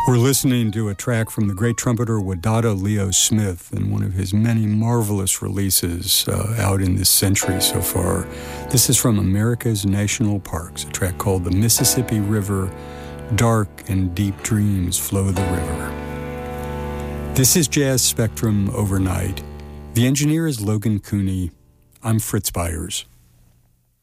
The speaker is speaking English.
We're listening to a track from the great trumpeter Wadada Leo Smith and one of his many marvelous releases out in this century so far. This is from America's National Parks, a track called The Mississippi River, Dark and Deep Dreams Flow the River. This is Jazz Spectrum Overnight. The engineer is Logan Cooney. I'm Fritz Byers.